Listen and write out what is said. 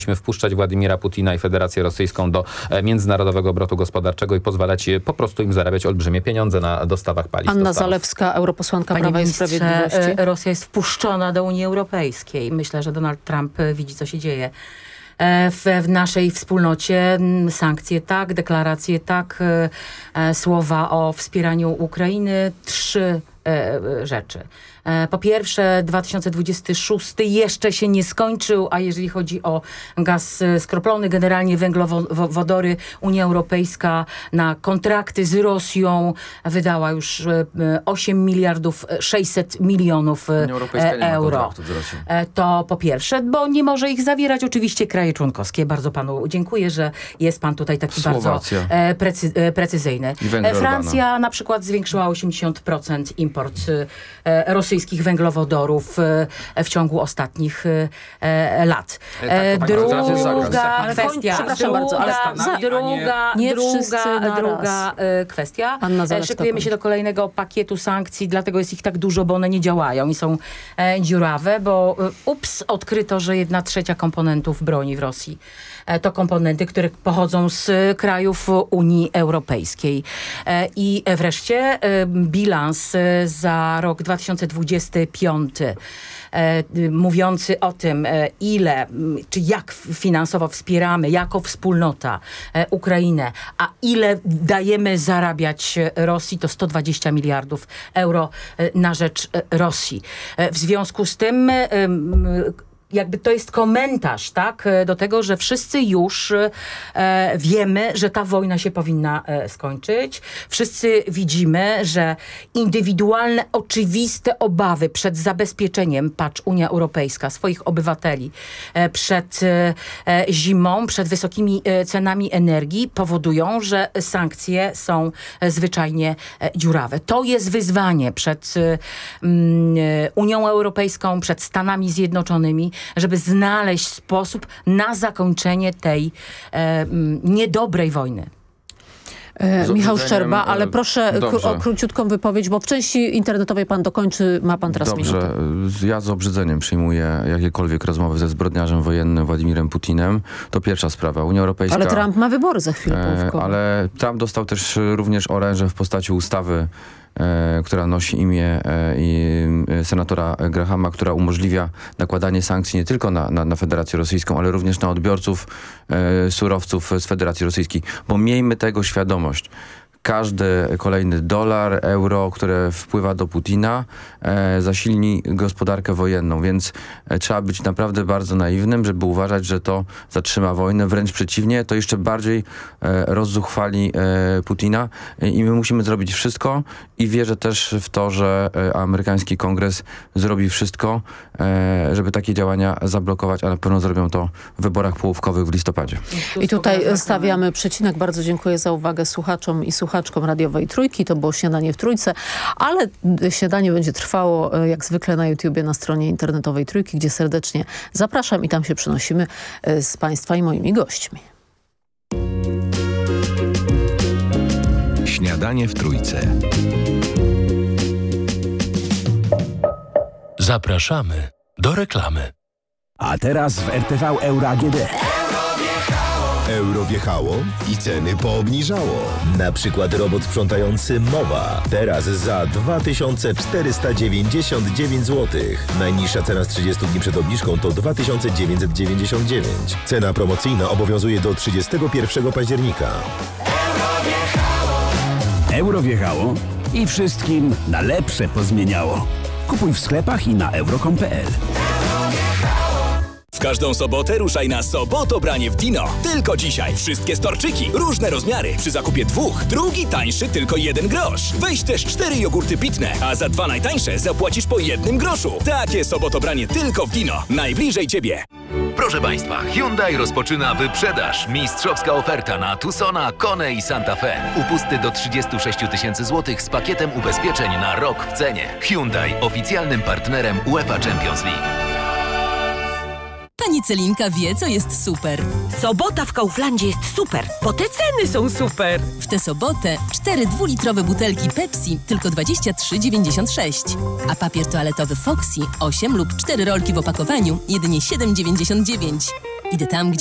wpuszczać Władimira Putina i Federację Rosyjską do międzynarodowego obrotu gospodarczego i pozwalać po prostu im zarabiać olbrzymie pieniądze na dostawach paliw. Anna Zalewska, europosłanka Prawa i Sprawiedliwości. Rosja jest wpuszczona do Unii Europejskiej. Myślę, że Donald Trump widzi, co się dzieje w naszej wspólnocie. Sankcje tak, deklaracje tak, słowa o wspieraniu Ukrainy. 3 rzeczy. Po pierwsze, 2026 jeszcze się nie skończył, a jeżeli chodzi o gaz skroplony, generalnie węglowodory, Unia Europejska na kontrakty z Rosją wydała już 8 miliardów 600 milionów euro. To po pierwsze, bo nie może ich zawierać oczywiście kraje członkowskie. Bardzo panu dziękuję, że jest pan tutaj taki Słowacja. bardzo precyzyjny. Francja na przykład zwiększyła 80% import rosyjskich węglowodorów w ciągu ostatnich lat. Druga kwestia. Szykujemy się do kolejnego pakietu sankcji, dlatego jest ich tak dużo, bo one nie działają i są dziurawe, bo odkryto, że 1/3 komponentów broni w Rosji to komponenty, które pochodzą z krajów Unii Europejskiej. I wreszcie bilans za rok 2025 mówiący o tym, ile, czy jak finansowo wspieramy jako wspólnota Ukrainę, a ile dajemy zarabiać Rosji, to 120 miliardów euro na rzecz Rosji. W związku z tym jakby to jest komentarz, tak, do tego, że wszyscy już wiemy, że ta wojna się powinna skończyć. Wszyscy widzimy, że indywidualne, oczywiste obawy przed zabezpieczeniem, patrz, Unia Europejska, swoich obywateli przed zimą, przed wysokimi cenami energii powodują, że sankcje są zwyczajnie dziurawe. To jest wyzwanie przed Unią Europejską, przed Stanami Zjednoczonymi, żeby znaleźć sposób na zakończenie tej niedobrej wojny. Michał Szczerba, ale proszę o króciutką wypowiedź, bo w części internetowej pan dokończy, ma pan teraz minutę. Ja z obrzydzeniem przyjmuję jakiekolwiek rozmowy ze zbrodniarzem wojennym Władimirem Putinem. To pierwsza sprawa. Unia Europejska... Ale Trump ma wybory za chwilę połówkowe. Ale Trump dostał też również oręże w postaci ustawy, która nosi imię senatora Grahama, która umożliwia nakładanie sankcji nie tylko na Federację Rosyjską, ale również na odbiorców surowców z Federacji Rosyjskiej. Bo miejmy tego świadomość. Każdy kolejny dolar, euro, które wpływa do Putina, zasilni gospodarkę wojenną, więc trzeba być naprawdę bardzo naiwnym, żeby uważać, że to zatrzyma wojnę. Wręcz przeciwnie, to jeszcze bardziej rozzuchwali Putina i my musimy zrobić wszystko i wierzę też w to, że amerykański kongres zrobi wszystko, żeby takie działania zablokować, a na pewno zrobią to w wyborach połówkowych w listopadzie. I tutaj stawiamy przecinek. Bardzo dziękuję za uwagę słuchaczom i słuchaczkom radiowej Trójki. To było Śniadanie w Trójce, ale śniadanie będzie trwało jak zwykle na YouTubie, na stronie internetowej Trójki, gdzie serdecznie zapraszam i tam się przenosimy z państwa i moimi gośćmi. Śniadanie w Trójce. Zapraszamy do reklamy. A teraz w RTV Euro AGD. Euro wjechało i ceny poobniżało. Na przykład robot sprzątający Mowa. Teraz za 2499 zł. Najniższa cena z 30 dni przed obniżką to 2999. Cena promocyjna obowiązuje do 31 października. Euro wjechało i wszystkim na lepsze pozmieniało. Kupuj w sklepach i na euro.com.pl. W każdą sobotę ruszaj na Sobotobranie w Dino. Tylko dzisiaj wszystkie storczyki, różne rozmiary. Przy zakupie 2, drugi tańszy tylko 1 grosz. Weź też 4 jogurty pitne, a za 2 najtańsze zapłacisz po 1 groszu. Takie Sobotobranie tylko w Dino. Najbliżej Ciebie. Proszę Państwa, Hyundai rozpoczyna wyprzedaż. Mistrzowska oferta na Tucsona, Kone i Santa Fe. Upusty do 36 000 złotych z pakietem ubezpieczeń na rok w cenie. Hyundai, oficjalnym partnerem UEFA Champions League. Pani Celinka wie, co jest super. Sobota w Kauflandzie jest super, bo te ceny są super. W tę sobotę 4 dwulitrowe butelki Pepsi tylko 23,96. A papier toaletowy Foxy 8 lub 4 rolki w opakowaniu jedynie 7,99. Idę tam, gdzie